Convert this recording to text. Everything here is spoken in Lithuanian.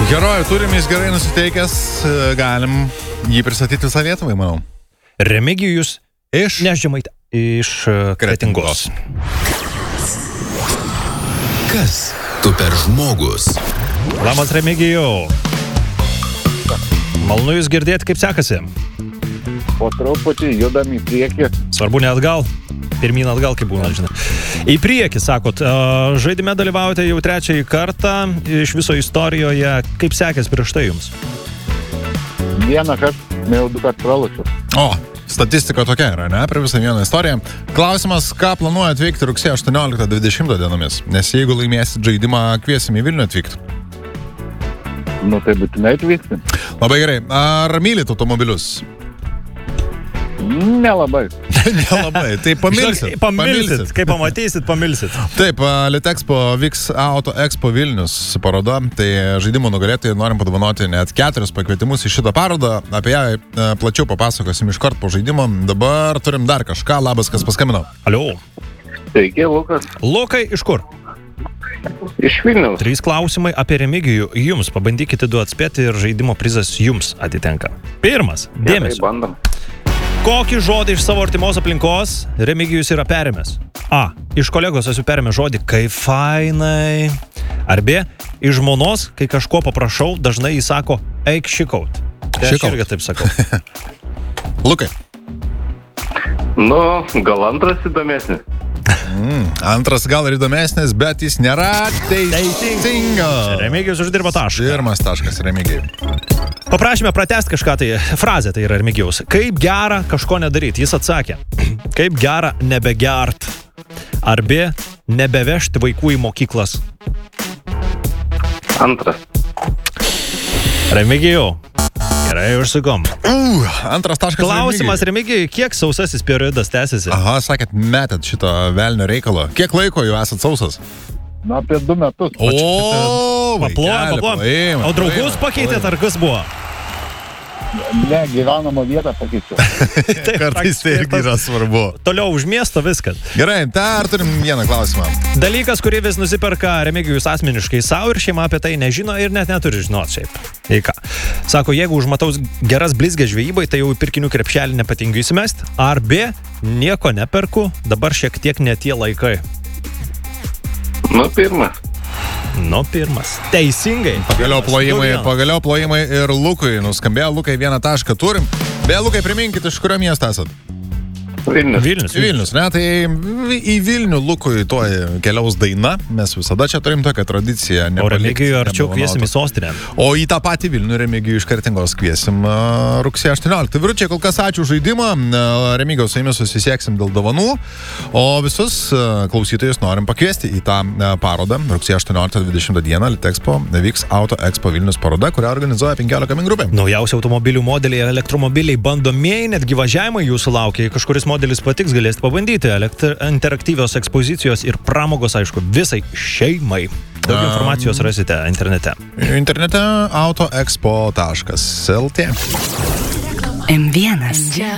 Herojų turim, jis gerai nusiteikęs, galim jį pristatyti visą Lietuvai, manau. Remigijus Iš Kretingos. Kas tu per žmogus? Labas, Remigijau. Malonu jūs girdėti, kaip sekasi. Po truputį judam į priekį. Svarbu ne atgal, pirmyn atgal, kaip būna, žinai. Į priekį, sakot, žaidime dalyvaujate jau 3 kartą iš viso istorijoje. Kaip sekės prieš tai jums? Vieną kartą, jau 2 kartus pralašiau. O, statistika tokia yra, ne? Prie visą vieną istoriją. Klausimas, ką planuojat veikti rugsėjo 18-20 dienomis? Nes jeigu laimėsit žaidimą, kviesim į Vilnių atvykti. Nu, tai būtinai atvykti. Labai gerai. Ar mylit automobilius? Nelabai. Nelabai. Tai pamilsit. Pamilsit. Kai pamatysit, pamilsit. Taip, Litexpo vyks Auto Expo Vilnius paroda. Tai žaidimų nugalėtojai norim padovanoti net 4 pakvietimus į šitą parodą. Apie ją plačiau papasakosim iškart po žaidimo. Dabar turim dar kažką. Labas, kas paskambino. Alio. Sveiki, Lukas. Lukai, iš kur? Iš Vilniaus. 3 klausimai apie Remigijų jums. Pabandykite 2 atspėti ir žaidimo prizas jums atitenka. Pirmas. Dėmesio. Bandom. Kokį žodį iš savo artimos aplinkos Remigijus yra perėmęs? A. Iš kolegos esu perėmęs žodį kaip fainai. Ar B. Iš žmonos, kai kažko paprašau, dažnai jis sako eik šikaut. Tai aš irgi taip sakau. Lukai. Nu, gal antras įdomesnis. Antras gal ir įdomesnis, bet jis nėra teisingas. Remigijus uždirba tašką. Pirmas taškas Remigijui. Paprašėme pratęsti kažką, tai frazė tai yra Remigijaus. Kaip gera kažko nedaryti, jis atsakė. Kaip gera nebegert. Ar B. Nebevežti vaikų į mokyklas. Antras. Remigijau. Gerai, užsukom. Antras taškas Klausimas Remigijui, kiek sausasis periodas tęsiasi? Aha, sakėt, metėt šito velnio reikalo. Kiek laiko jau esat sausas? Nu, apie 2 metus. Paplojam. O draugus pakeitėt, ar kas buvo? Ne, gyvenamo vietą pakeičiau. Kartais tai irgi yra svarbu. Toliau už miesto viskas. Gerai, dar turim vieną klausimą. Dalykas, kurį vis nusiperka Remigijus asmeniškai savo ir šeima apie tai nežino ir net neturi žinot šiaip. Tai ką? Sako, jeigu užmatau geras blizgės žvejybai, tai jau į pirkinių krepšelį nepatingiu įsimest. Ar B. Nieko neperku, dabar šiek tiek ne tie laikai. Nu, pirmas. Teisingai. Pagaliau plojimai ir Lukui nuskambėjo. Lukai 1 tašką turim. Beje, Lukai, priminkit, iš kurio miesto esat? Vilnius. Ne, tai į Vilnių Lukui toj keliaus daina. Mes visada čia turim tokią tradiciją. O Remigijų arčiau kviesim į sostinę. O į tą patį Vilnių Remigijų iš Kretingos kviesim rugsėjo 18. Vyručiai, kol kas ačiū žaidimą. Remigijaus su jumis susisieksim dėl dovanų. O visus klausytojus norim pakviesti į tą parodą. Rugsėjo 18-20 dieną Litexpo vyks Auto Expo Vilnius paroda, kurią organizuoja 15 min grupė. Naujausi automobilių modeliai ir elektromobiliai bandomieji, netgi važiavimai jūsų laukia. Kažkuris modelis patiks, galėsite pabandyti. Interaktyvios ekspozicijos ir pramogos, aišku, visai šeimai. Daugiau informacijos rasite internete. Internete autoexpo.lt. M1